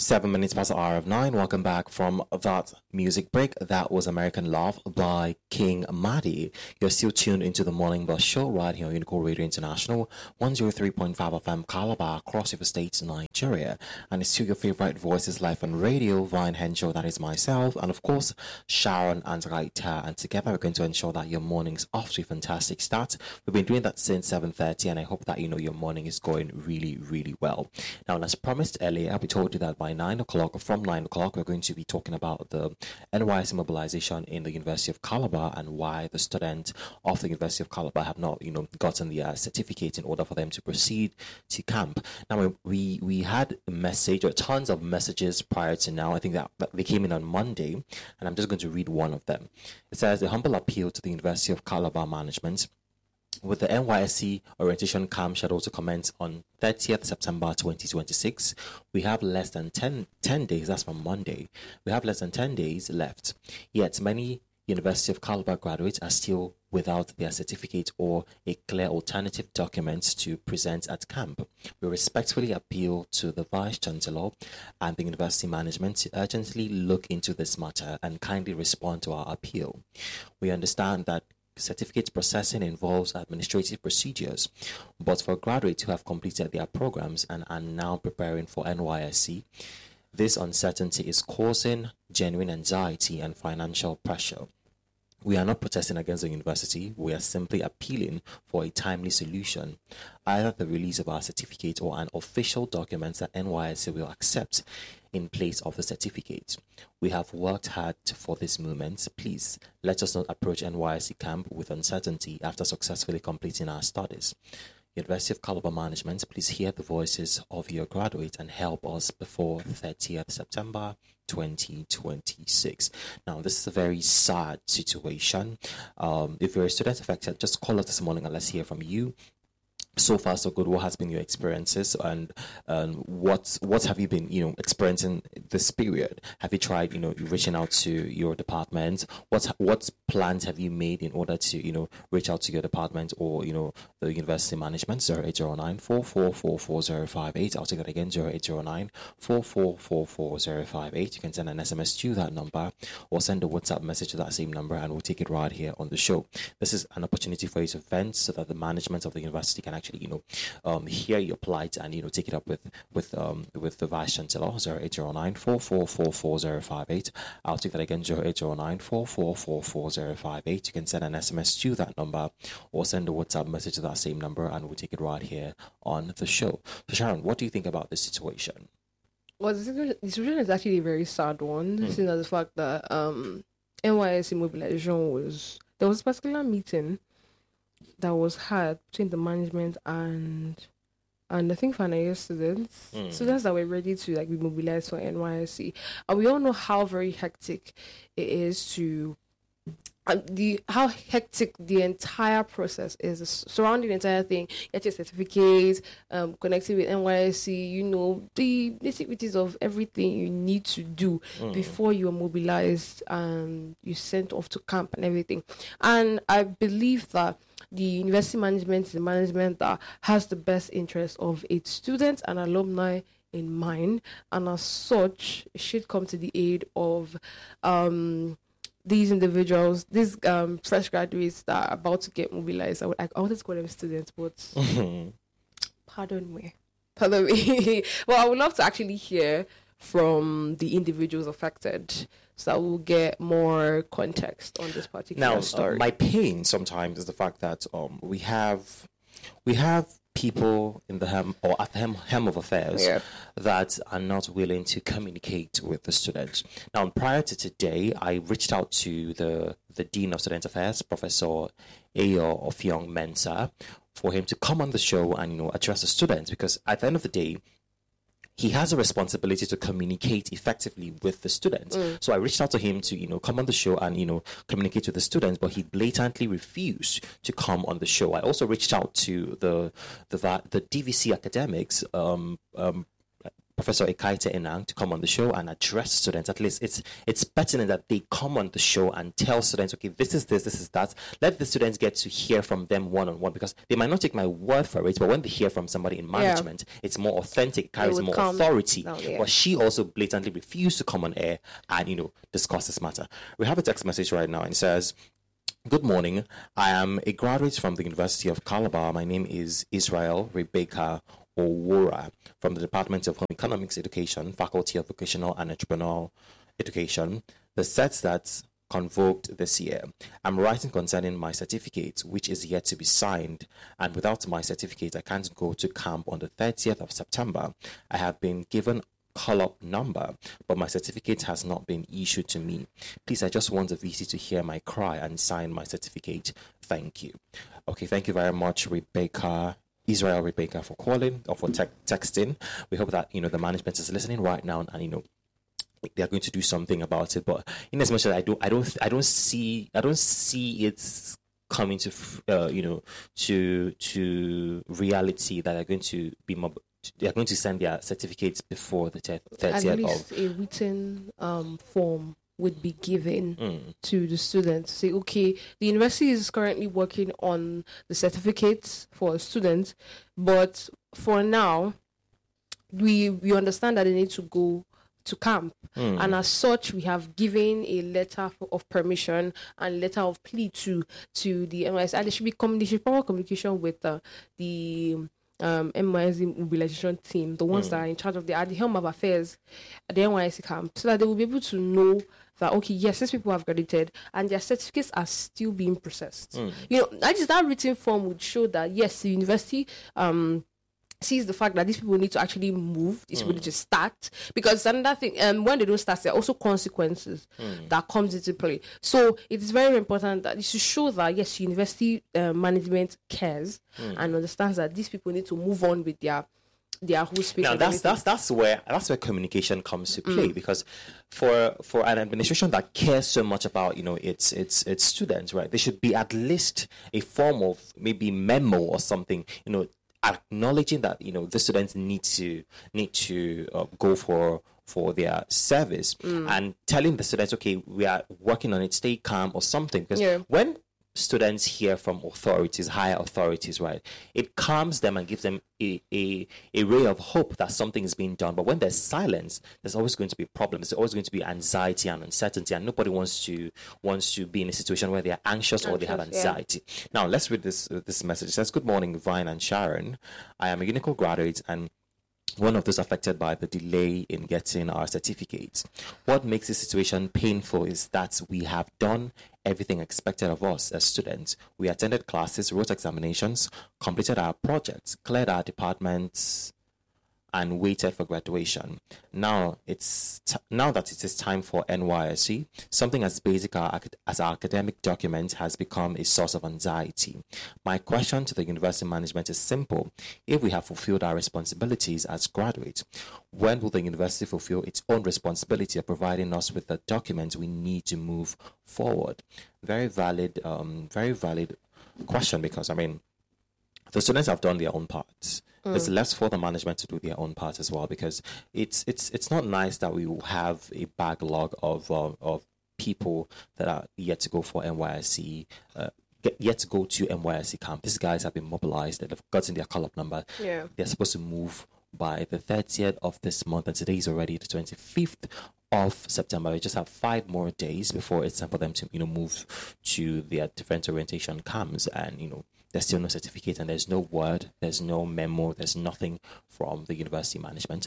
7 minutes past the hour of 9. Welcome back from that music break. That was American Love by King Maddie. You're still tuned into the Morning Bus Show right here on Unicorn Radio International, 103.5 FM Calabar, across your states in Nigeria. And it's still your favorite voices live on radio, Vine Henshaw, that is myself, and of course, Sharon and Raita. And together we're going to ensure that your morning's off to a fantastic start. We've been doing that since 7:30, and I hope that your morning is going really, really well. Now, as promised earlier, we told you that by 9 o'clock, from 9 o'clock, we're going to be talking about the NYSC mobilization in the University of Calabar and why the students of the University of Calabar have not, gotten the certificate in order for them to proceed to camp. Now, we had a message, or tons of messages prior to now. I think that they came in on Monday, and I'm just going to read one of them. It says, a humble appeal to the University of Calabar management. With the NYSC orientation camp scheduled to commence on 30th September 2026, we have less than 10 days, that's from Monday. We have less than 10 days left. Yet many University of Calabar graduates are still without their certificate or a clear alternative document to present at camp. We respectfully appeal to the Vice Chancellor and the university management to urgently look into this matter and kindly respond to our appeal. We understand that certificate processing involves administrative procedures, but for graduates who have completed their programs and are now preparing for NYSC, this uncertainty is causing genuine anxiety and financial pressure. We are not protesting against the university, we are simply appealing for a timely solution, either the release of our certificate or an official document that NYSC will accept in place of the certificate. We have worked hard for this moment. Please let us not approach NYSC camp with uncertainty after successfully completing our studies. University of Calabar management, please hear the voices of your graduates and help us before 30th September 2026. Now, this is a very sad situation. If you're a student affected, just call us this morning and let's hear from you. So far, so good. What has been your experiences, and what have you been, experiencing this period? Have you tried, reaching out to your department? What plans have you made in order to, reach out to your department or, the university management? 0809 4444 I'll take that again, 0809 4444 You can send an SMS to that number or send a WhatsApp message to that same number, and we'll take it right here on the show. This is an opportunity for you to vent so that the management of the university can actually hear your plight and take it up with the Vice Chancellor. 0809 4444 I'll take that again, 0809 4444 You can send an SMS to that number or send a WhatsApp message to that same number, and we'll take it right here on the show. So Sharon, what do you think about this situation? Well, the situation is actually a very sad one, seeing as the fact that NYSC mobilization there was a particular meeting that was had between the management and I think final year students that were ready to be mobilized for NYSC. And we all know how very hectic it is to how hectic the entire process is surrounding the entire thing. Get your certificate, connecting with NYSC, the nitty-gritties of everything you need to do before you're mobilized and you sent off to camp and everything. And I believe that the university management is the management that has the best interest of its students and alumni in mind, and as such, it should come to the aid of these individuals, these fresh graduates that are about to get mobilized. I wanted to call them students, but pardon me. Well, I would love to actually hear from the individuals affected, so that we'll get more context on this particular story. My pain sometimes is the fact that we have people in the hem of affairs that are not willing to communicate with the students. Now, prior to today, I reached out to the Dean of Student Affairs, Professor Ayo Ofiong Mensah, for him to come on the show and address the students, because at the end of the day, he has a responsibility to communicate effectively with the students. So I reached out to him to, come on the show and, communicate with the students, but he blatantly refused to come on the show. I also reached out to the DVC academics, Professor Ekaite Enang to come on the show and address students. At least it's pertinent that they come on the show and tell students, okay, this is that. Let the students get to hear from them one-on-one, because they might not take my word for it, but when they hear from somebody in management, it's more authentic, carries more authority. But she also blatantly refused to come on air and, discuss this matter. We have a text message right now, and it says, "Good morning. I am a graduate from the University of Calabar. My name is Israel Rebecca Owora from the Department of Home Economics Education, Faculty of Vocational and Entrepreneurial Education. The sets that convoked this year. I'm writing concerning my certificate, which is yet to be signed, and without my certificate, I can't go to camp on the 30th of September. I have been given call-up number, but my certificate has not been issued to me. Please, I just want the VC to hear my cry and sign my certificate. Thank you." Okay, thank you very much, Israel Rebecca, for calling or for texting. We hope that the management is listening right now, and they are going to do something about it. But in as much as I don't see it coming to to reality that they're going to be they are going to send their certificates before the 30th. At least a written form would be given to the students. Say, okay, the university is currently working on the certificates for students, but for now, we understand that they need to go to camp, and as such, we have given a letter of permission and letter of plea to the NYSC, and there should be proper communication with the NYSC mobilization team, the ones that are in charge of at the helm of affairs at the NYSC camp, so that they will be able to know that, okay, yes, these people have graduated and their certificates are still being processed. That written form would show that, yes, the university sees the fact that these people need to actually move, these people need to start, because another thing, when they don't start, there are also consequences that comes into play. So it is very important that it should show that, yes, university management cares and understands that these people need to move on with their whole space. Now that's where communication comes to play, because for an administration that cares so much about its students, right, there should be at least a form of maybe memo or something, acknowledging that the students need to go for their service, and telling the students, okay, we are working on it, stay calm or something, because when students hear from higher authorities, right, it calms them and gives them a ray of hope that something is being done. But when there's silence, there's always going to be problems. There's always going to be anxiety and uncertainty, and nobody wants to be in a situation where they are anxious or they have anxiety. Now let's read this message. It says, "Good morning, Vine and Sharon. I am a Unico graduate and one of those affected by the delay in getting our certificates. What makes this situation painful is that we have done everything expected of us as students. We attended classes, wrote examinations, completed our projects, cleared our departments, and waited for graduation. Now that it is time for NYSC, something as basic as our academic document has become a source of anxiety. My question to the university management is simple. If we have fulfilled our responsibilities as graduates, when will the university fulfill its own responsibility of providing us with the documents we need to move forward?" Very valid question, because the students have done their own parts. It's left for the management to do their own part as well, because it's not nice that we will have a backlog of people that are yet to go for NYSC, yet to go to NYSC camp. These guys have been mobilized, they've gotten their call-up number. Yeah. They're supposed to move by the 30th of this month, and today is already the 25th of September. We just have 5 more days before it's time for them to move to their different orientation camps, and there's still no certificate, and there's no word, there's no memo, there's nothing from the university management.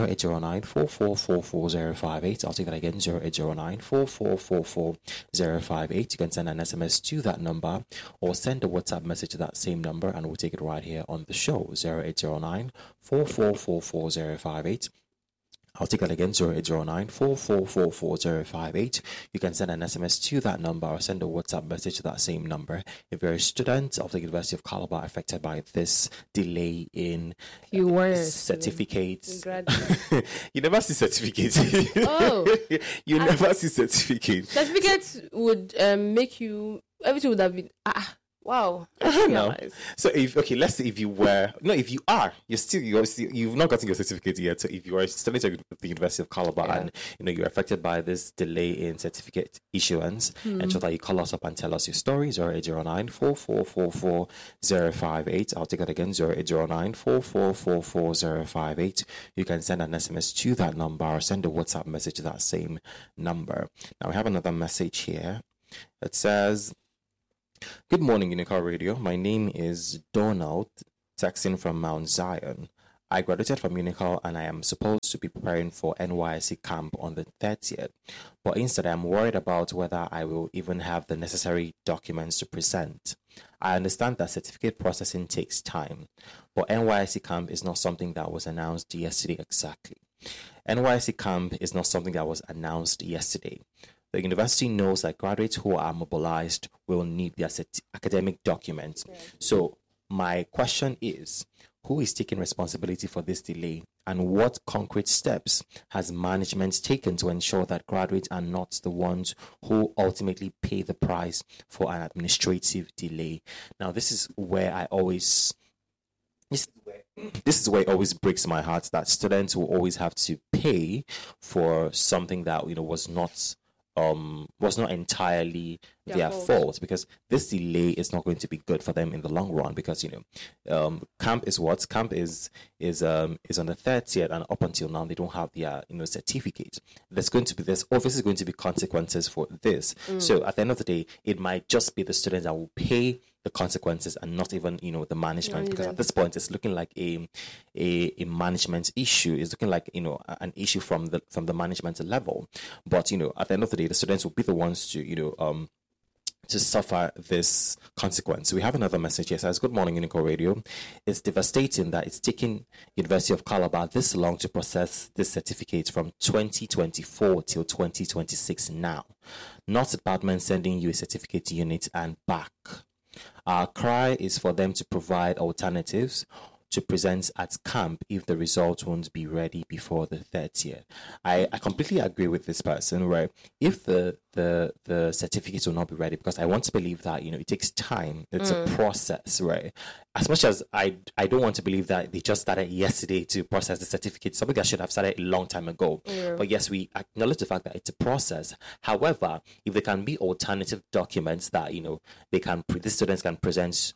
0809-4444-058. I'll take that again, 0809-4444-058. You can send an SMS to that number or send a WhatsApp message to that same number, and we'll take it right here on the show, 0809-4444-058. I'll take that again, 0809-4444-058. You can send an SMS to that number or send a WhatsApp message to that same number if you're a student of the University of Calabar affected by this delay in certificates. You never see certificates. You never see certificates. Certificates would make you, everything would have been, Wow. I don't know. Realize. So let's say if you were if you are, you've not gotten your certificate yet. So if you are studying at the University of Calabar and you're affected by this delay in certificate issuance, ensure that you call us up and tell us your story. 0809 4444 058. I'll take that again. 0809 4444 058. You can send an SMS to that number or send a WhatsApp message to that same number. Now we have another message here. It says, "Good morning, Unicorn Radio. My name is Donald, texting from Mount Zion. I graduated from Unicorn and I am supposed to be preparing for NYSC camp on the 30th. But instead, I'm worried about whether I will even have the necessary documents to present. I understand that certificate processing takes time, but NYSC camp is not something that was announced yesterday exactly. NYSC camp is not something that was announced yesterday. The university knows that graduates who are mobilized will need their academic documents. So my question is, who is taking responsibility for this delay, and what concrete steps has management taken to ensure that graduates are not the ones who ultimately pay the price for an administrative delay?" Now, this is where it always breaks my heart, that students will always have to pay for something that was not entirely their fault, because this delay is not going to be good for them in the long run, because camp is on the 30th, and up until now they don't have their certificate. There's obviously going to be consequences for this. So at the end of the day, it might just be the students that will pay the consequences and not even the management, because at this point it's looking like a management issue. It's looking like an issue from the management level. But at the end of the day, the students will be the ones to suffer this consequence. We have another message here. It says, "Good morning, Unicorn Radio. It's devastating that it's taking University of Calabar this long to process this certificate from 2024 till 2026 now. Not department sending you a certificate unit and back. Our cry is for them to provide alternatives to present at camp if the results won't be ready before the 30th. I completely agree with this person, right? If the certificates will not be ready, because I want to believe that it takes time. It's a process, right? As much as I don't want to believe that they just started yesterday to process the certificate, something that should have started a long time ago. But yes, we acknowledge the fact that it's a process. However, if there can be alternative documents that the students can present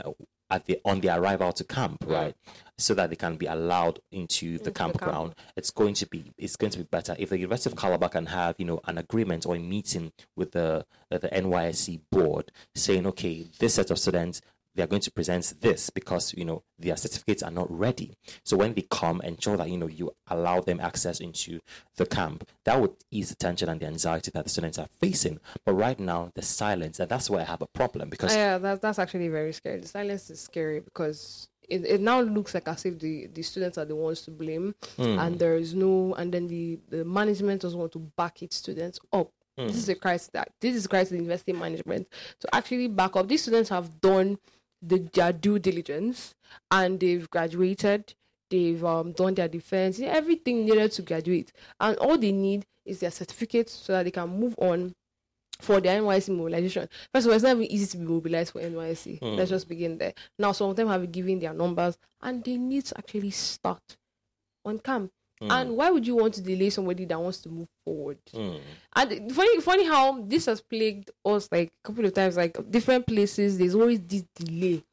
on their arrival to camp, right, so that they can be allowed into the campground, it's going to be better if the University of Calabar can have an agreement or a meeting with the NYSC board saying, okay, this set of students, they are going to present this because their certificates are not ready. So when they come, ensure that you allow them access into the camp. That would ease the tension and the anxiety that the students are facing. But right now, the silence, and that's where I have a problem, because that's actually very scary. The silence is scary because it now looks like as if the students are the ones to blame, and there is and then the management doesn't want to back its students up. This is a crisis. This is a crisis in university management to actually back up. These students have done their due diligence and they've graduated. They've done their defense, everything needed to graduate, and all they need is their certificate so that they can move on for the NYSC mobilization. First of all, it's not even easy to be mobilized for NYSC. Let's just begin there. Now, some of them have given their numbers and they need to actually start on camp. And why would you want to delay somebody that wants to move forward? And funny how this has plagued us like a couple of times, like different places. There's always this delay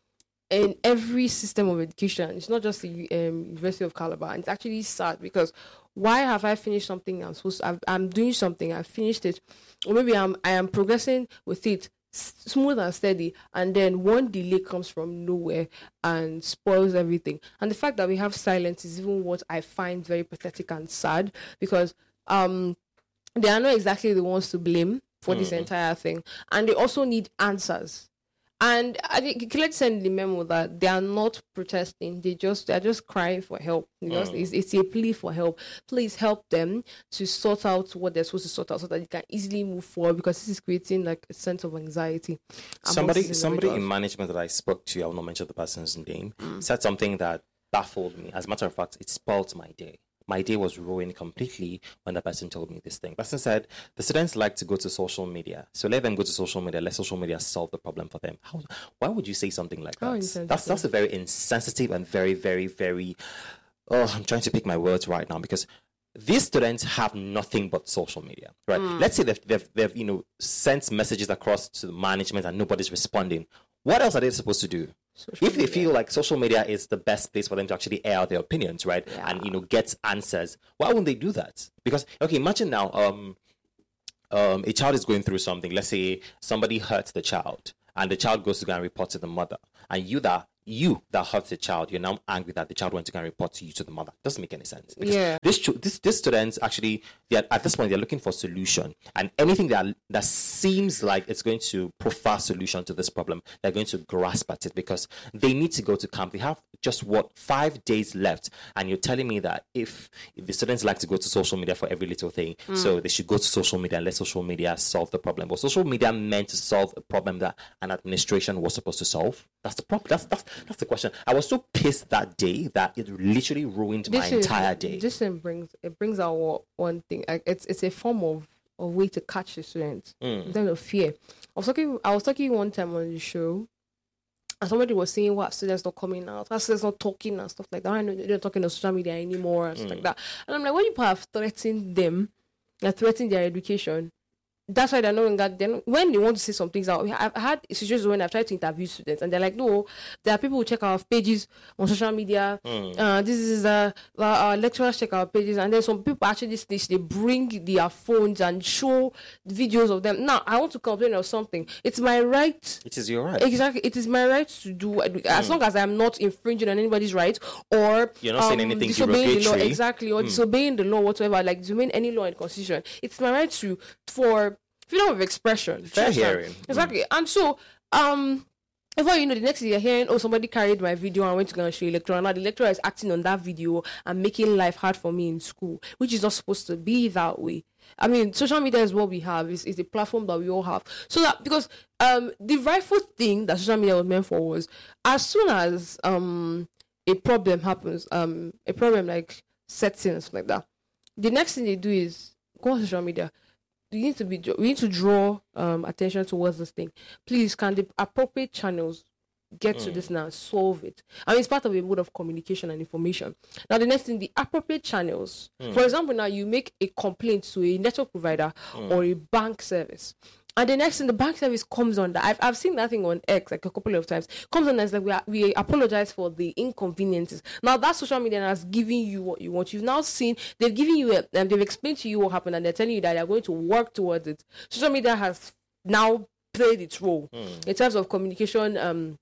in every system of education. It's not just the University of Calabar. And it's actually sad because why have I finished something I'm doing something, I've finished it, or maybe I am progressing with it smooth and steady, and then one delay comes from nowhere and spoils everything. And the fact that we have silence is even what I find very pathetic and sad, because they are not exactly the ones to blame for this entire thing, and they also need answers. And I think let's send the memo that they are not protesting; they're just crying for help. It's a plea for help. Please help them to sort out what they're supposed to sort out, so that they can easily move forward. Because this is creating like a sense of anxiety. Somebody in management that I spoke to, I will not mention the person's name, said something that baffled me. As a matter of fact, it spoiled my day. my day was ruined completely when the person told me this thing. The person said the students like to go to social media, so let them go to social media. Let social media solve the problem for them. Why would you say something like that? That's a very insensitive and very, very, very. Oh, I'm trying to pick my words right now because these students have nothing but social media, right? Let's say they've sent messages across to the management and nobody's responding. What else are they supposed to do? If they feel like social media is the best place for them to actually air out their opinions, right? Yeah. And get answers, why wouldn't they do that? Because imagine now a child is going through something. Let's say somebody hurts the child and the child goes to go and report to the mother, and you that hurt the child, you're now angry that the child went to go and report to you to the mother. Doesn't make any sense. Because these students actually, at this point, they're looking for a solution, and anything that seems like it's going to provide a solution to this problem, they're going to grasp at it because they need to go to camp. They have just 5 days left, and you're telling me that if the students like to go to social media for every little thing, so they should go to social media and let social media solve the problem. But social media meant to solve a problem that an administration was supposed to solve. That's the problem. That's the question. I was so pissed that day that it literally ruined my entire day. This brings out one thing. It's a form of way to catch the students. Then of fear. I was talking one time on the show, and somebody was saying what students not coming out, what students not talking and stuff like that. I know they're not talking on social media anymore and stuff like that. And I'm like, when people have threatened them, threatened their education, that's why they're knowing that when they want to say some things out. I've had situations when I've tried to interview students and they're like, no, there are people who check our pages on social media. This is our lecturers check our pages, and then some people actually snitch. They bring their phones and show videos of them. Now I want to complain of something. It's my right. It is your right. Exactly. It is my right to do as long as I'm not infringing on anybody's right or you're not saying anything disobeying the law. Exactly. Or disobeying the law whatsoever, like disobeying any law and constitution. It's my right for freedom of expression. Fair hearing. Exactly. And so, before you know, the next thing you're hearing, somebody carried my video and went to go and show a lecturer. Now the lecturer is acting on that video and making life hard for me in school, which is not supposed to be that way. I mean, social media is what we have. It's a platform that we all have. So that, because the rightful thing that social media was meant for was, as soon as a problem happens, a problem like sets in and stuff like that, the next thing they do is go on social media. We need to draw attention towards this thing. Please, can the appropriate channels get to this now and solve it? I mean, it's part of a mode of communication and information. Now, the next thing, the appropriate channels. For example, now you make a complaint to a network provider or a bank service. And the next thing, the bank service comes on that. I've seen that thing on X like a couple of times. Comes on as like we apologize for the inconveniences. Now that social media has given you what you want. You've now seen they've given you they've explained to you what happened, and they're telling you that they're going to work towards it. Social media has now played its role in terms of communication,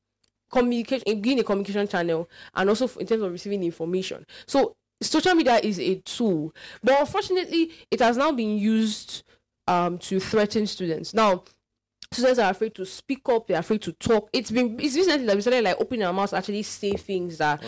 being a communication channel, and also in terms of receiving information. So social media is a tool, but unfortunately, it has now been used to threaten students. Now, students are afraid to speak up. They're afraid to talk. It's recently that we started like opening our mouths, actually say things that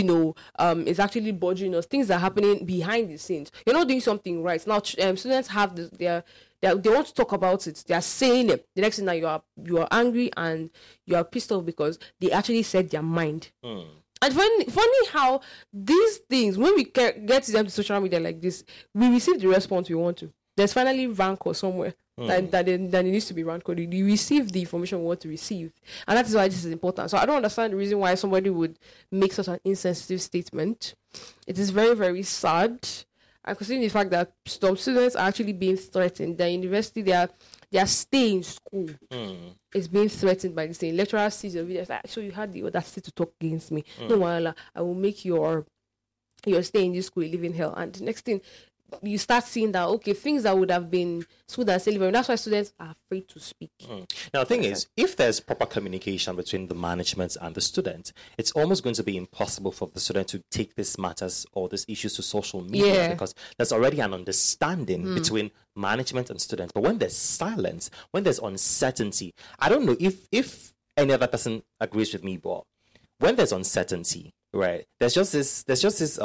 is actually bothering us. Things that are happening behind the scenes. You're not doing something right now. Students have this. They want to talk about it. They are saying it. The next thing that you are angry and you are pissed off because they actually said their mind. And funny how these things, when we get to them to social media like this, we receive the response we want to. There's finally rancor somewhere that it needs to be rancor. You receive the information we want to receive. And that is why this is important. So I don't understand the reason why somebody would make such an insensitive statement. It is very, very sad. And considering the fact that some students are actually being threatened. Their university, their stay in school is being threatened by this thing. Lecturer sees your video, like, so you had the audacity to talk against me. No, I will make your stay in this school a living hell. And the next thing, you start seeing that, okay, things that would have been smooth and sailing, that's why students are afraid to speak. Now, the thing is, if there's proper communication between the management and the student, it's almost going to be impossible for the student to take these matters or these issues to social media because there's already an understanding between management and students. But when there's silence, when there's uncertainty, I don't know if any other person agrees with me, but when there's uncertainty, right, there's just this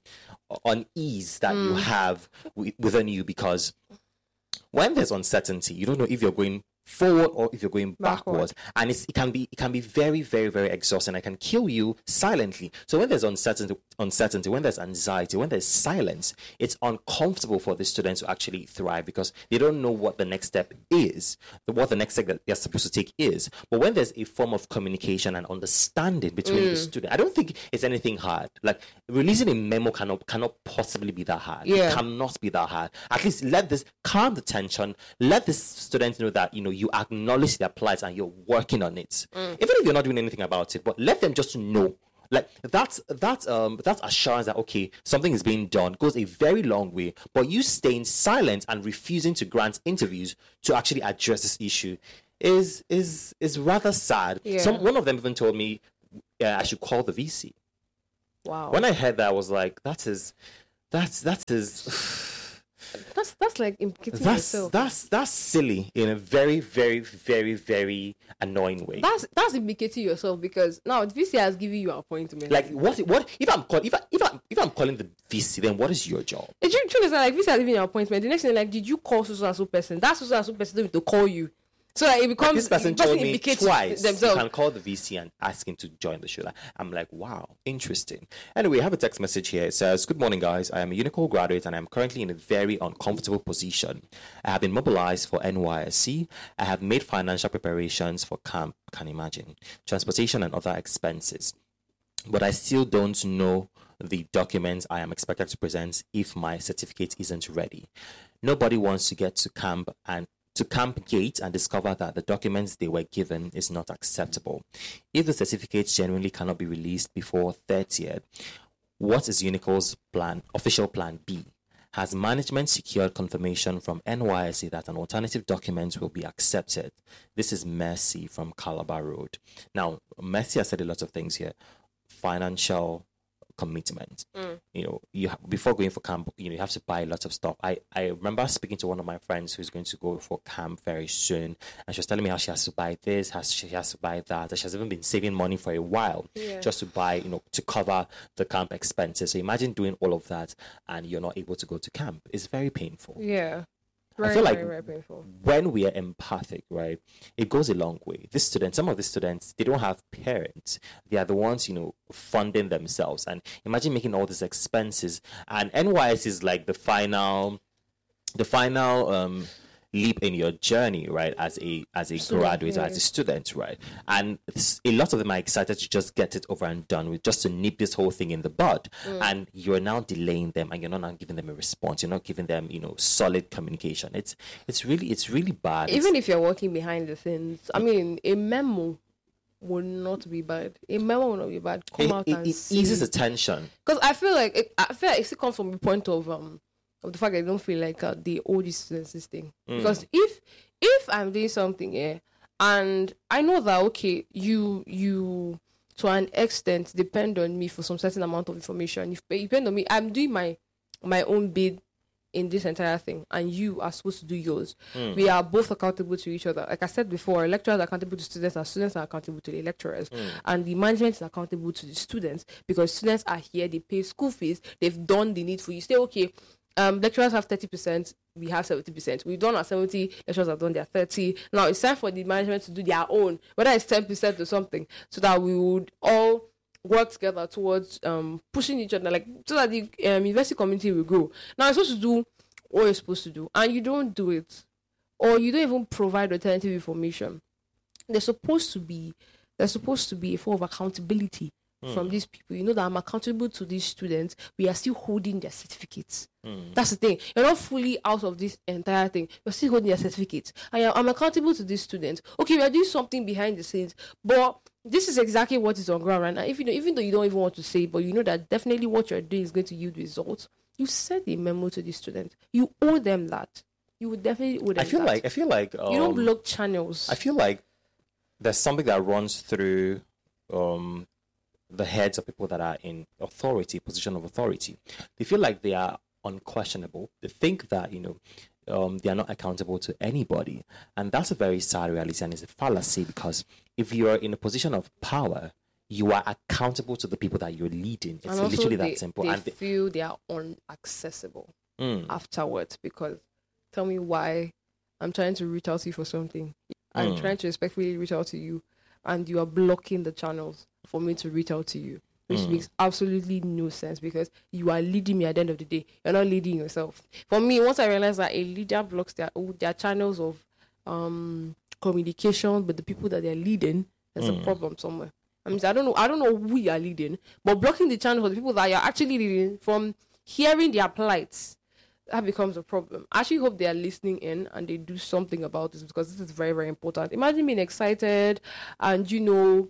unease that you have within you, because when there's uncertainty, you don't know if you're going forward or if you're going backwards. Backward. And it can be very, very, very exhausting. It can kill you silently. So when there's uncertainty, when there's anxiety, when there's silence, it's uncomfortable for the students to actually thrive because they don't know what the next step is, what the next step that they're supposed to take is. But when there's a form of communication and understanding between the student, I don't think it's anything hard. Like releasing a memo cannot possibly be that hard. Yeah. It cannot be that hard. At least let this calm the tension. Let the students know that you acknowledge their plight and you're working on it, even if you're not doing anything about it. But let them just know, like that assurance that okay, something is being done goes a very long way. But you staying silent and refusing to grant interviews to actually address this issue is rather sad. Yeah. One of them even told me I should call the VC. Wow. When I heard that, I was like, that is That's like implicating yourself. that's silly in a very, very, very, very annoying way. That's implicating yourself because now the VC has given you an appointment. Like what if I'm calling the VC, then what is your job? It's true is that like VC has given you an appointment. The next thing, like, did you call so and so person? That so and so person don't need to call you. So like, it becomes This person told me indicates twice. themselves. You can call the VC and ask him to join the show. I'm like, wow, interesting. Anyway, I have a text message here. It says, "Good morning, guys. I am a Unicorn graduate and I'm currently in a very uncomfortable position. I have been mobilized for NYSC. I have made financial preparations for camp. Can imagine transportation and other expenses, but I still don't know the documents I am expected to present if my certificate isn't ready. Nobody wants to get to camp gate and discover that the documents they were given is not acceptable. If the certificates genuinely cannot be released before 30th, what is Unicorn's official plan B? Has management secured confirmation from NYSC that an alternative document will be accepted? This is Mercy from Calabar Road." Now, Mercy has said a lot of things here. Financial commitment. Before going for camp, you have to buy lots of stuff. I remember speaking to one of my friends who's going to go for camp very soon, and she was telling me how she has to buy this, she has to buy that she has even been saving money for a while just to buy, to cover the camp expenses. So imagine doing all of that and you're not able to go to camp. It's very painful. Yeah. I feel like very, very painful. when we are empathic, right, it goes a long way. Some of the students, they don't have parents. They are the ones, funding themselves. And imagine making all these expenses. And NYS is like the final leap in your journey, right, as a graduate or as a student, right? And a lot of them are excited to just get it over and done with, just to nip this whole thing in the bud. And you're now delaying them and you're not now giving them a response. You're not giving them, solid communication. It's really bad. Even if you're working behind the scenes, I mean, a memo will not be bad. A memo will not be bad. Come out and see. It eases the tension. Because I feel like it still comes from the point of the fact that I don't feel like they owe these students this thing. Because if I'm doing something and I know that okay, you to an extent depend on me for some certain amount of information. If you depend on me, I'm doing my own bid in this entire thing, and you are supposed to do yours. We are both accountable to each other. Like I said before, lecturers are accountable to students, and students are accountable to the lecturers, and the management is accountable to the students because students are here, they pay school fees, they've done the needful. You say okay. Lecturers have 30%, we have 70%. We've done our 70, lecturers have done their 30. Now it's time for the management to do their own, whether it's 10% or something, so that we would all work together towards pushing each other, like so that the university community will grow. Now you're supposed to do what you're supposed to do, and you don't do it, or you don't even provide alternative information. There's supposed to be a form of accountability from these people. You know that I'm accountable to these students. We are still holding their certificates. That's the thing. You're not fully out of this entire thing. You're still holding their certificates. I'm accountable to these students. Okay, we are doing something behind the scenes, but this is exactly what is on ground right now. Even though you don't even want to say, but you know that definitely what you're doing is going to yield results. You send a memo to the student. You owe them that. You would definitely owe them that. I feel like you don't block channels. I feel like there's something that runs through the heads of people that are in position of authority. They feel like they are unquestionable. They think that, they are not accountable to anybody. And that's a very sad reality, and it's a fallacy, because if you are in a position of power, you are accountable to the people that you're leading. It's literally that simple. They feel they are unaccessible afterwards, because tell me why I'm trying to reach out to you for something. I'm trying to respectfully reach out to you, and you are blocking the channels for me to reach out to you, which makes absolutely no sense because you are leading me at the end of the day. You're not leading yourself. For me, once I realized that a leader blocks their channels of communication with the people that they're leading, there's a problem somewhere. I mean, I don't know who you are leading, but blocking the channel for the people that you're actually leading from hearing their plights, that becomes a problem. I actually hope they are listening in and they do something about this because this is very, very important. Imagine being excited and,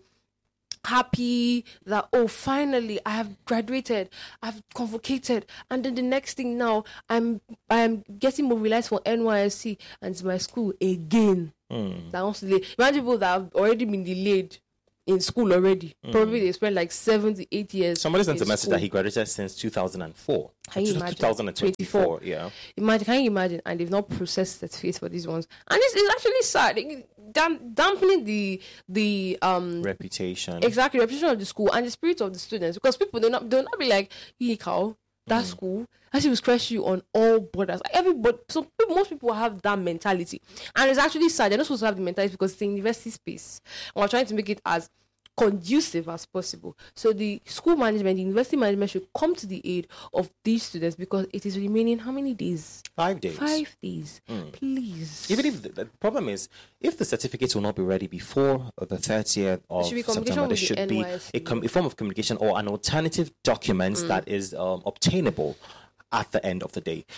happy that, oh, finally I have graduated, I've convocated, and then the next thing now I'm getting mobilized for NYSC and it's my school again. That wants to delay. Imagine people that have already been delayed in school already. Probably they spent like 7 to 8 years. Somebody sent a message that he graduated since 2004. Can you imagine? 2024, yeah. Can you imagine? And they've not processed certificates for these ones. And it's actually sad. Dampening the reputation. Exactly, reputation of the school and the spirit of the students. Because people they'll not be like, hey, Carl, that school actually will scratch you on all borders. Like everybody, most people have that mentality, and it's actually sad. They're not supposed to have the mentality because it's the university space, and we're trying to make it as conducive as possible. So the school management, the university management should come to the aid of these students because it is remaining how many days? 5 days. 5 days. Please. Even if the problem is, if the certificates will not be ready before the 30th of September, there should be a form of communication or an alternative document that is obtainable at the end of the day.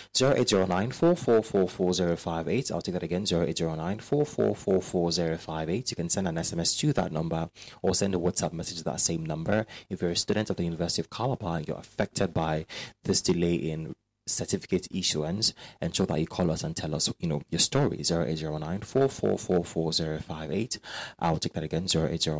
0809-444-4058. I'll take that again. 0809-444-4058. You can send an SMS to that number or send a WhatsApp message to that same number. If you're a student of the University of Calabar and you're affected by this delay in certificate issuance, ensure that you call us and tell us your story. 0809-444-4058. I'll take that again.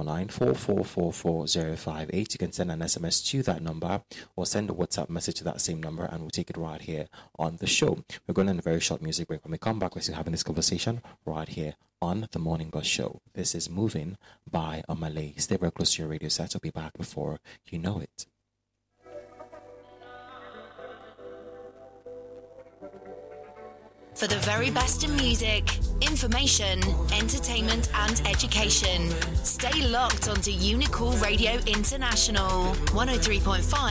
0809-444-4058. You can send an SMS to that number or send a WhatsApp message to that same number and we'll take it right here on the show. We're going on a very short music break. When we come back, we're still having this conversation right here on the Morning Bus Show. This is Moving by Omale. Stay very close to your radio set. I'll be back before you know it. For the very best in music, information, entertainment and education. Stay locked onto Unicool Radio International 103.5